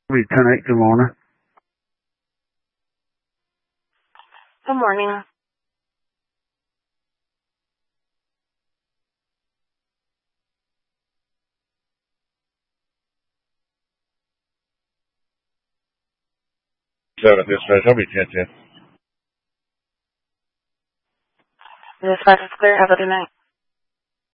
10-8, good morning. Good morning. Dispatch, I'll be 10-10. Dispatch is clear. Have a good night.